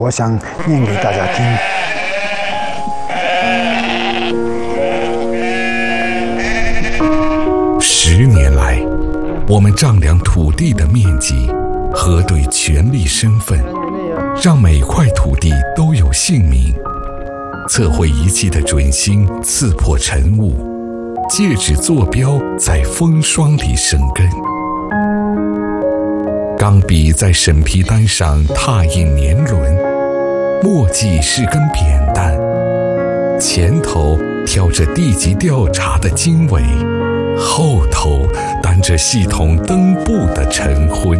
我想念给大家听。 10年来，我们丈量土地的面积，核对权利身份，让每块土地都有姓名。测绘仪器的准心刺破晨雾，戒指坐标在风霜里生根。钢笔在审批单上拓印年轮，墨迹是根扁担，前头挑着地级调查的经纬，后头担着系统登簿的晨昏。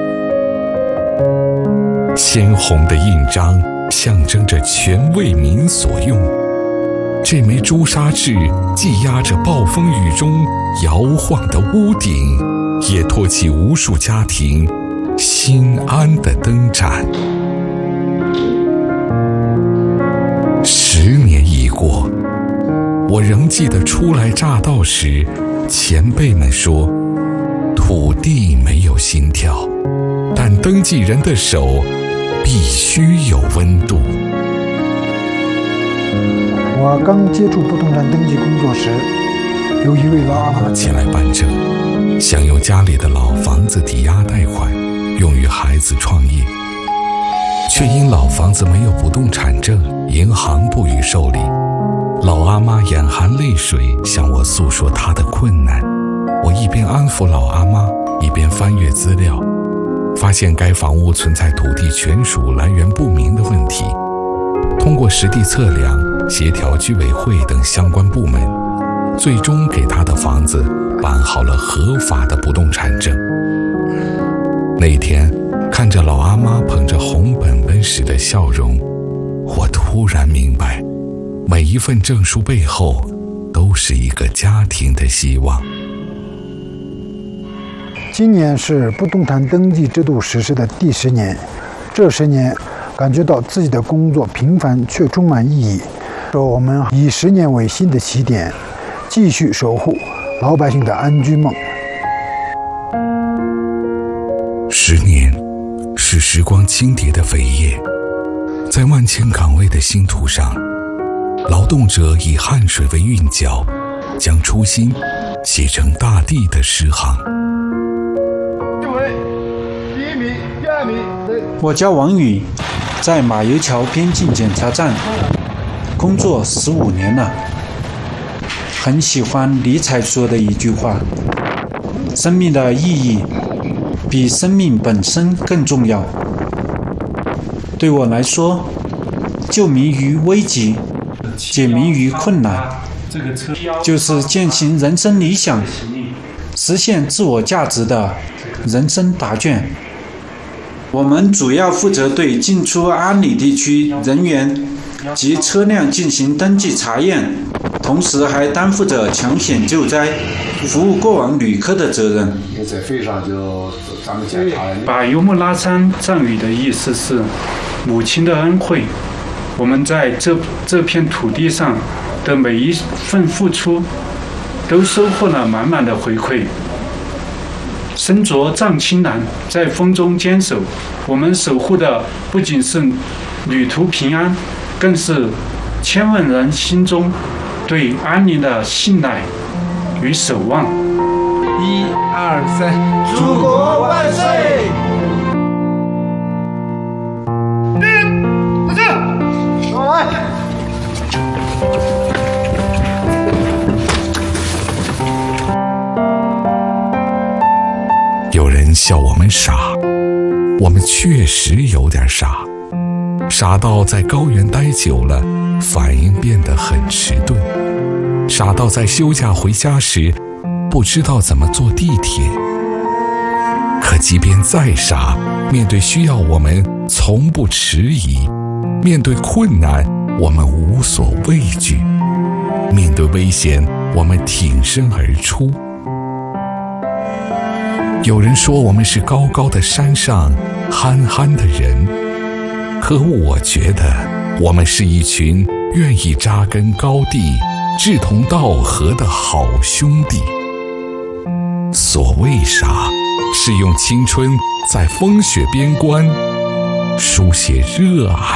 鲜红的印章象征着全为民所用，这枚朱砂痣既压着暴风雨中摇晃的屋顶，也托起无数家庭心安的灯盏。10年已过，我仍记得初来乍到时，前辈们说，土地没有心跳，但登记人的手必须有温度。 我刚接触不动产登记工作时，有一位老阿妈前来办证，想用家里的老房子抵押贷款，用于孩子创业，却因老房子没有不动产证，银行不予受理。老阿妈眼含泪水向我诉说她的困难，我一边安抚老阿妈，一边翻阅资料，发现该房屋存在土地权属来源不明的问题。通过实地测量，协调居委会等相关部门，最终给他的房子办好了合法的不动产证。那天看着老阿妈捧着红本本时的笑容，我突然明白，每一份证书背后都是一个家庭的希望。 今年是不动产登记制度实施的第10年，这10年感觉到自己的工作平凡却充满意义。说我们以10年为新的起点，继续守护老百姓的安居梦。 10年是时光轻叠的扉页，在万千岗位的新土上，劳动者以汗水为韵脚，将初心写成大地的诗行。 我叫王宇，在马油桥边境检查站工作15年了。很喜欢尼采说的一句话：生命的意义比生命本身更重要。对我来说，救民于危急，解民于困难，就是践行人生理想，实现自我价值的人生答卷。我们主要负责对进出安里地区人员及车辆进行登记查验，同时还担负着抢险救灾、服务过往旅客的责任。 在肺上就咱们检查了。 把游牧拉山藏语的意思是母亲的恩惠，我们在这片土地上的每一份付出，都收获了满满的回馈。身着藏青蓝，在风中坚守，我们守护的不仅是旅途平安，更是千万人心中对安宁的信赖与守望。 1、2、3，祖国万岁！ 有人笑我们傻，我们确实有点傻，傻到在高原待久了，反应变得很迟钝，傻到在休假回家时不知道怎么坐地铁。可即便再傻，面对需要我们从不迟疑，面对困难我们无所畏惧，面对危险我们挺身而出。有人说我们是高高的山上憨憨的人，可我觉得我们是一群愿意扎根高地、志同道合的好兄弟。所谓傻，是用青春在风雪边关书写热爱。